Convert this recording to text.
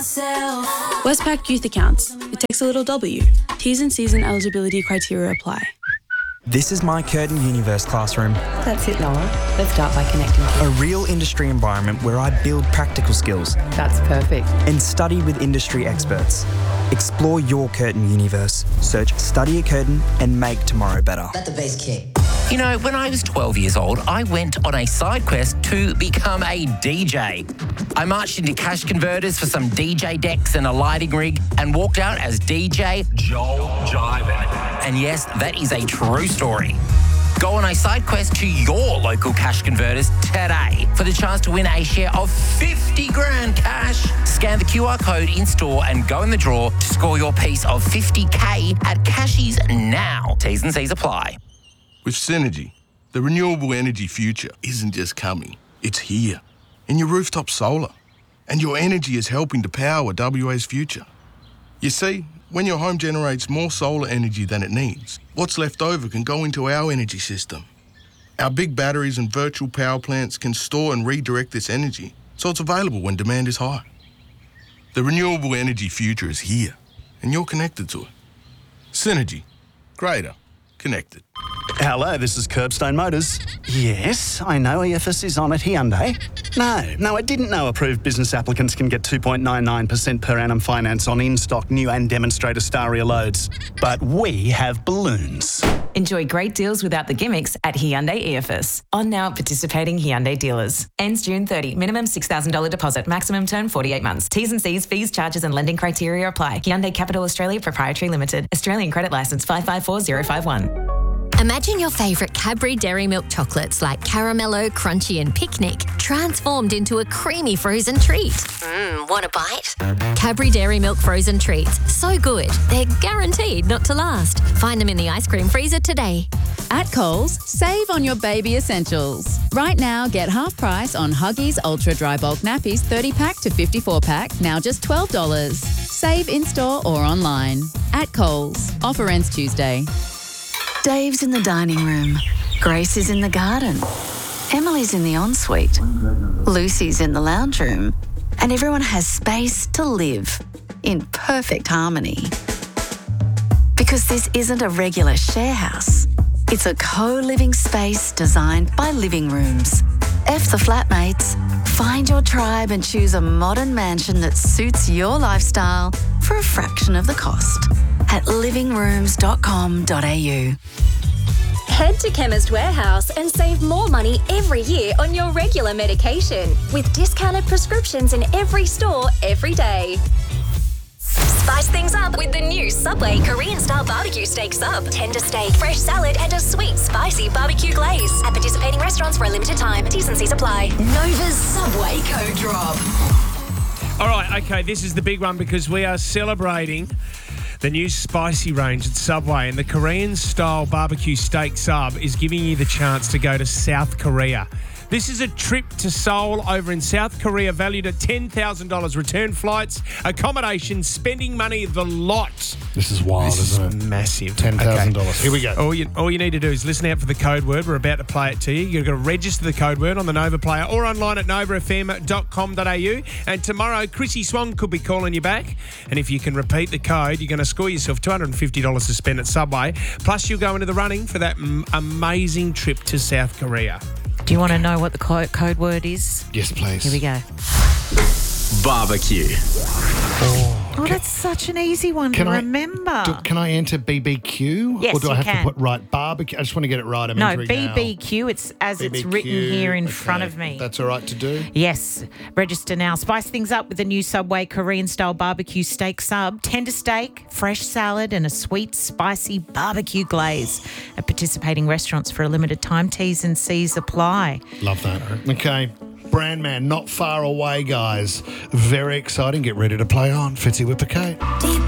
myself. Westpac Youth Accounts. It takes a little W. T's and C's and eligibility criteria apply. This is my Curtin Universe classroom. That's it, Noah. Let's start by connecting. A real industry environment where I build practical skills. That's perfect. And study with industry experts. Explore your Curtin Universe. Search Study at Curtin and make tomorrow better. Let the bass kick. You know, when I was 12 years old, I went on a side quest to become a DJ. I marched into cash converters for some DJ decks and a lighting rig and walked out as DJ Joel Jiven. And yes, that is a true story. Go on a side quest to your local cash converters today for the chance to win a share of 50 grand cash. Scan the QR code in store and go in the draw to score your piece of 50K at Cashies now. T's and C's apply. With Synergy, the renewable energy future isn't just coming, it's here. In your rooftop solar. And your energy is helping to power WA's future. You see, when your home generates more solar energy than it needs, what's left over can go into our energy system. Our big batteries and virtual power plants can store and redirect this energy so it's available when demand is high. The renewable energy future is here, and you're connected to it. Synergy. Greater. Connected. Hello, this is Curbstone Motors. Yes, I know EFS is on at Hyundai. No, I didn't know approved business applicants can get 2.99% per annum finance on in-stock new and demonstrator Staria loads. But we have balloons. Enjoy great deals without the gimmicks at Hyundai EFS. On now at participating Hyundai dealers. Ends June 30. Minimum $6,000 deposit. Maximum term 48 months. T's and C's, fees, charges and lending criteria apply. Hyundai Capital Australia Proprietary Limited. Australian credit licence 554051. Imagine your favourite Cadbury Dairy Milk chocolates like Caramello, Crunchy and Picnic transformed into a creamy frozen treat. Want a bite? Cadbury Dairy Milk frozen treats. So good, they're guaranteed not to last. Find them in the ice cream freezer today. At Coles, save on your baby essentials. Right now, get half price on Huggies Ultra Dry Bulk Nappies 30-pack to 54-pack, now just $12. Save in-store or online. At Coles. Offer ends Tuesday. Dave's in the dining room. Grace is in the garden. Emily's in the ensuite. Lucy's in the lounge room. And everyone has space to live in perfect harmony. Because this isn't a regular share house. It's a co-living space designed by Living Rooms. F the flatmates. Find your tribe and choose a modern mansion that suits your lifestyle for a fraction of the cost at livingrooms.com.au. Head to Chemist Warehouse and save more money every year on your regular medication with discounted prescriptions in every store every day. Spice things up with the new Subway Korean-style barbecue steak sub. Tender steak, fresh salad and a sweet, spicy barbecue glaze. At participating restaurants for a limited time. T's and C's apply. Nova's Subway Code Drop. All right, okay, this is the big one because we are celebrating the new spicy range at Subway, and the Korean-style barbecue steak sub is giving you the chance to go to South Korea. This is a trip to Seoul over in South Korea valued at $10,000. Return flights, accommodation, spending money, the lot. This is wild, isn't it? Massive. $10,000. Okay. Here we go. All you need to do is listen out for the code word. We're about to play it to you. You've got to register the code word on the Nova Player or online at novafm.com.au. And tomorrow, Chrissy Swan could be calling you back. And if you can repeat the code, you're going to score yourself $250 to spend at Subway. Plus, you'll go into the running for that amazing trip to South Korea. Do you want to know what the code word is? Yes, please. Here we go. Barbecue. Oh, that's such an easy one to remember. Can I enter BBQ? Yes, or do I have you can. to put barbecue? I just want to get it right. I'm No, entering now. BBQ. It's as BBQ, it's written here in front of me. That's all right to do? Yes. Register now. Spice things up with the new Subway Korean-style barbecue steak sub. Tender steak, fresh salad and a sweet, spicy barbecue glaze. At participating restaurants for a limited time. T's and C's apply. Love that. Okay. Brandman, not far away, guys. Very exciting. Get ready to play on. Fitzy Whipper Kate.